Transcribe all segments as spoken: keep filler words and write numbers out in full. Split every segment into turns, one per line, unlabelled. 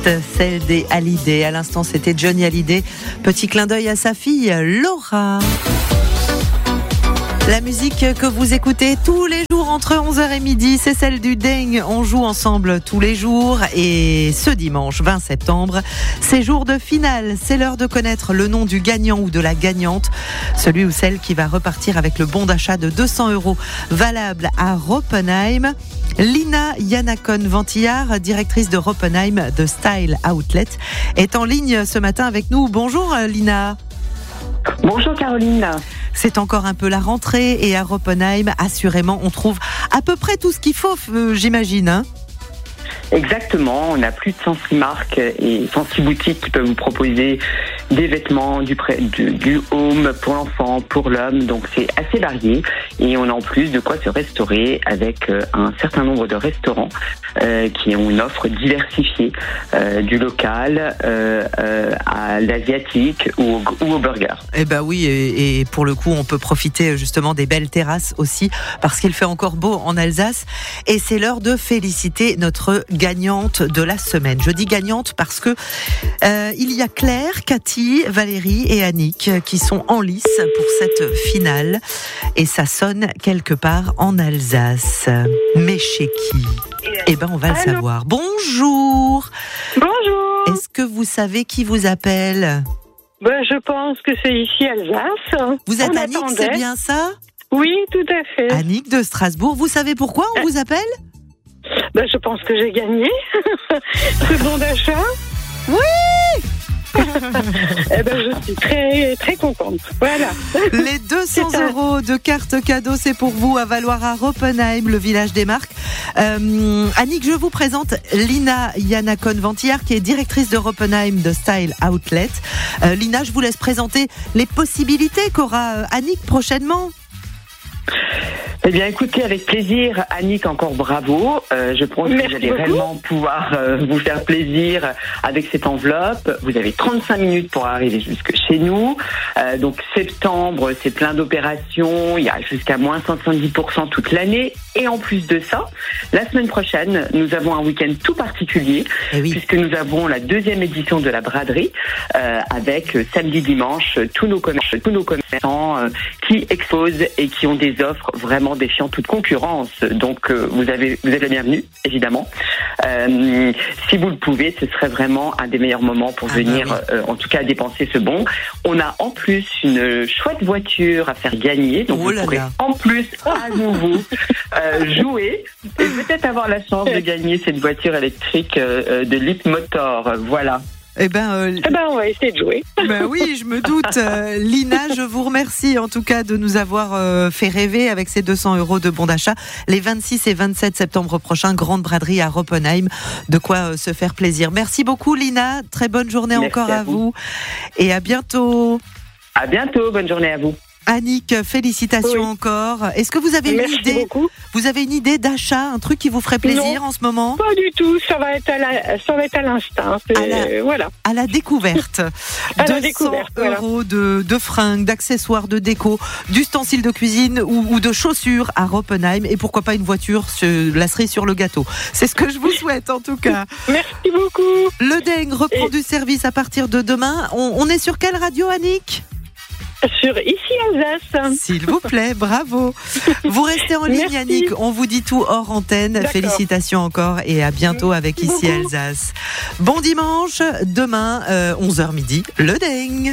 triste, celle des Hallyday. À l'instant, c'était Johnny Hallyday. Petit clin d'œil à sa fille, Laura. La musique que vous écoutez tous les jours entre onze heures et midi, c'est celle du Deng. On joue ensemble tous les jours et ce dimanche vingt septembre, c'est jour de finale. C'est l'heure de connaître le nom du gagnant ou de la gagnante, celui ou celle qui va repartir avec le bon d'achat de deux cents euros valable à Roppenheim. Lina Yanakon-Ventillard, directrice de Roppenheim de Style Outlet, est en ligne ce matin avec nous. Bonjour Lina.
Bonjour Caroline.
C'est encore un peu la rentrée et à Roppenheim, assurément, on trouve à peu près tout ce qu'il faut, euh, j'imagine. Hein ?
Exactement, on a plus de cent six marques et cent six boutiques qui peuvent vous proposer des vêtements, du, pré, du, du home pour l'enfant, pour l'homme, donc c'est assez varié et on a en plus de quoi se restaurer avec un certain nombre de restaurants euh, qui ont une offre diversifiée euh, du local euh, euh, à l'asiatique ou au, ou au burger.
Eh ben oui, et, et pour le coup on peut profiter justement des belles terrasses aussi parce qu'il fait encore beau en Alsace et c'est l'heure de féliciter notre gagnante de la semaine. Je dis gagnante parce que euh, il y a Claire, Cathy, Valérie et Annick qui sont en lice pour cette finale et ça sonne quelque part en Alsace. Mais chez qui ? Eh ben on va Allô. le savoir. Bonjour.
Bonjour.
Est-ce que vous savez qui vous appelle ?
Ben je pense que c'est ici Alsace.
Vous êtes
on
Annick,
attendait.
C'est bien ça ?
Oui, tout à fait.
Annick de Strasbourg. Vous savez pourquoi on vous appelle ?
Ben, je pense que j'ai gagné ce bon d'achat.
Oui.
Eh ben, je suis très, très contente. Voilà.
Les deux cents euros de carte cadeau, c'est pour vous à valoir à Roppenheim, le village des marques. Euh, Annick, je vous présente Lina Yanakon-Ventillard, qui est directrice de Roppenheim de Style Outlet. Euh, Lina, je vous laisse présenter les possibilités qu'aura Annick prochainement.
Eh bien, écoutez, avec plaisir, Annick, encore bravo. Euh, je pense
Merci
que vous allez
beaucoup.
réellement pouvoir euh, vous faire plaisir avec cette enveloppe. Vous avez trente-cinq minutes pour arriver jusque chez nous. Euh, donc, septembre, c'est plein d'opérations. Il y a jusqu'à moins soixante-dix pour cent toute l'année. Et en plus de ça, la semaine prochaine, nous avons un week-end tout particulier,
Eh oui.
puisque nous avons la deuxième édition de la braderie, euh, avec euh, samedi, dimanche, tous nos commerçants, tous nos commerçants euh, qui exposent et qui ont des offres vraiment défiant toute concurrence. Donc euh, vous avez vous êtes la bienvenue, évidemment. Euh, si vous le pouvez, ce serait vraiment un des meilleurs moments pour
ah
venir,
bah oui.
euh, en tout cas, dépenser ce bon. On a en plus une chouette voiture à faire gagner, donc
Oh
vous
là
pourrez
là.
en plus à nouveau euh, jouer et peut-être avoir la chance de gagner cette voiture électrique euh, de Leapmotor. Voilà.
Eh ben, euh,
Eh ben, on va essayer de jouer.
ben oui, je me doute. Euh, Lina, je vous remercie en tout cas de nous avoir euh, fait rêver avec ces deux cents euros de bon d'achat. Les vingt-six et vingt-sept septembre prochains, grande braderie à Roppenheim. De quoi euh, se faire plaisir. Merci beaucoup Lina. Très bonne journée
Merci
encore à
à
vous.
vous.
Et à bientôt.
À bientôt. Bonne journée à vous.
Annick, félicitations
Oui.
encore. Est-ce que vous avez une
Merci
idée
beaucoup.
Vous avez une idée d'achat, un truc qui vous ferait plaisir
Non.
en ce moment ?
Pas du tout. Ça va être à la, ça va être à l'instinct. C'est-
À la-
Voilà.
À la découverte.
À la
deux cents
découverte, voilà.
euros de, de fringues, d'accessoires, de déco, d'ustensiles de cuisine ou, ou de chaussures à Roppenheim et pourquoi pas une voiture, sur, la cerise sur le gâteau. C'est ce que je vous souhaite en tout cas.
Merci beaucoup.
Le Deng reprend
Et-
du service à partir de demain. On, on est sur quelle radio, Annick ?
Sur ici Alsace.
S'il vous plaît, bravo. Vous restez en ligne,
Merci.
Annick. On vous dit tout hors antenne.
D'accord.
Félicitations encore et à bientôt avec
Merci
Ici
beaucoup.
Alsace. Bon dimanche, demain, euh, onze heures midi, le Deng.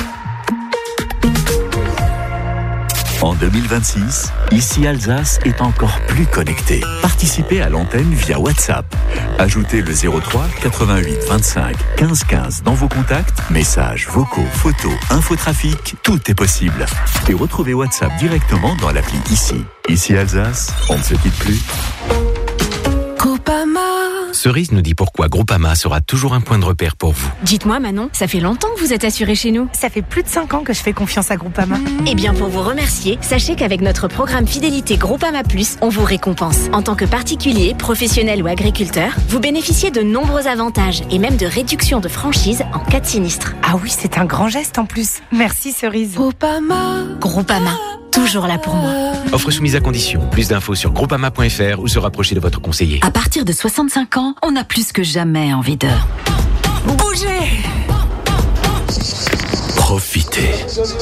En deux mille vingt-six, Ici Alsace est encore plus connecté. Participez à l'antenne via WhatsApp. Ajoutez le zéro trois quatre-vingt-huit vingt-cinq quinze quinze dans vos contacts, messages, vocaux, photos, infotrafic, tout est possible. Et retrouvez WhatsApp directement dans l'appli Ici. Ici Alsace, on ne se quitte plus.
Groupama.
Cerise nous dit pourquoi Groupama sera toujours un point de repère pour vous.
Dites-moi Manon, ça fait longtemps que vous êtes assuré chez nous.
Ça fait plus de cinq ans que je fais confiance à Groupama.
Eh bien pour vous remercier, sachez qu'avec notre programme fidélité Groupama Plus, on vous récompense. En tant que particulier, professionnel ou agriculteur, vous bénéficiez de nombreux avantages et même de réductions de franchise en cas de sinistre.
Ah oui, c'est un grand geste en plus. Merci Cerise.
Groupama. Groupama, toujours là pour moi.
Offre soumise à condition. Plus d'infos sur groupama point f r ou se rapprocher de votre conseiller.
À partir de soixante-cinq ans, on a plus que jamais envie de...
Bougez!
Profitez.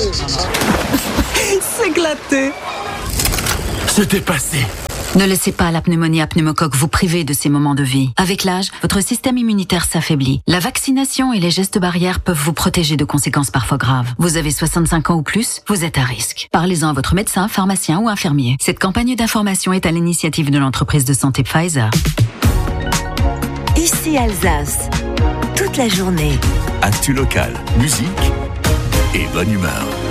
S'éclater.
Se dépasser.
Ne laissez pas la pneumonie à pneumocoque vous priver de ces moments de vie. Avec l'âge, votre système immunitaire s'affaiblit. La vaccination et les gestes barrières peuvent vous protéger de conséquences parfois graves. Vous avez soixante-cinq ans ou plus, vous êtes à risque. Parlez-en à votre médecin, pharmacien ou infirmier. Cette campagne d'information est à l'initiative de l'entreprise de santé Pfizer.
Ici Alsace, toute la journée.
Actu local, musique et bonne humeur.